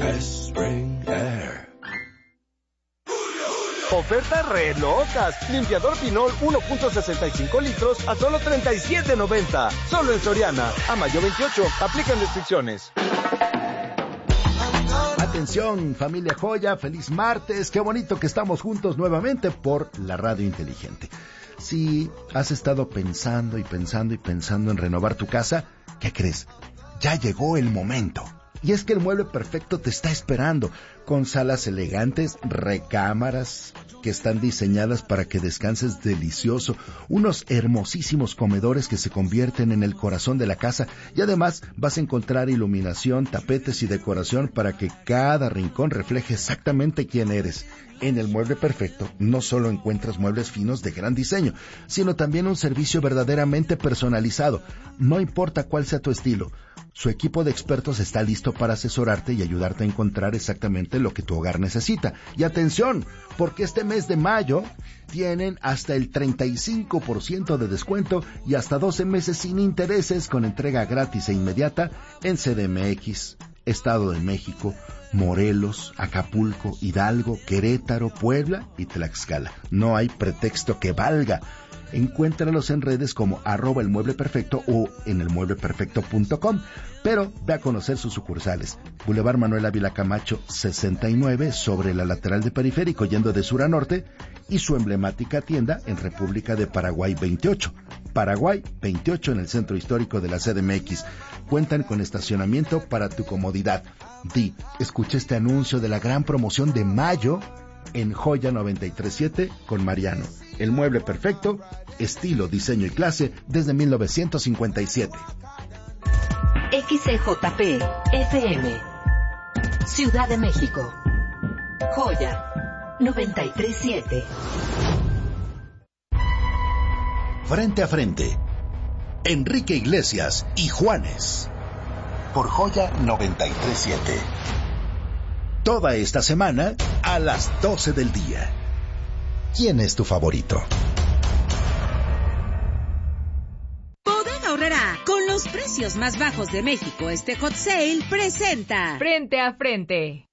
Spring Air. Ofertas re locas. Limpiador Pinol 1.65 litros a solo $37.90. Solo en Soriana. A mayo 28. Aplican restricciones. Atención, familia Joya, feliz martes. Qué bonito que estamos juntos nuevamente por la radio inteligente. Si has estado pensando en renovar tu casa, ¿qué crees? Ya llegó el momento. Y es que el mueble perfecto te está esperando, con salas elegantes, recámaras que están diseñadas para que descanses delicioso, unos hermosísimos comedores que se convierten en el corazón de la casa, y además vas a encontrar iluminación, tapetes y decoración para que cada rincón refleje exactamente quién eres. En el Mueble Perfecto no solo encuentras muebles finos de gran diseño, sino también un servicio verdaderamente personalizado. No importa cuál sea tu estilo, su equipo de expertos está listo para asesorarte y ayudarte a encontrar exactamente lo que tu hogar necesita. Y atención, porque este mes de mayo tienen hasta el 35% de descuento y hasta 12 meses sin intereses con entrega gratis e inmediata en CDMX, Estado de México, Morelos, Acapulco, Hidalgo, Querétaro, Puebla y Tlaxcala. No hay pretexto que valga. Encuéntralos en redes como @elmuebleperfecto o en elmuebleperfecto.com, pero ve a conocer sus sucursales. Boulevard Manuel Ávila Camacho 69 sobre la lateral de Periférico yendo de sur a norte, y su emblemática tienda en República de Paraguay 28. Paraguay 28 en el centro histórico de la CDMX. Cuentan con estacionamiento para tu comodidad. Escucha este anuncio de la gran promoción de mayo en Joya 93.7 con Mariano. El mueble perfecto, estilo, diseño y clase desde 1957. XCJP FM, Ciudad de México. Joya 93.7. Frente a frente, Enrique Iglesias y Juanes, por Joya 93.7. Toda esta semana a las 12 del día. ¿Quién es tu favorito? Bodega Aurrerá, con los precios más bajos de México, este hot sale presenta Frente a frente.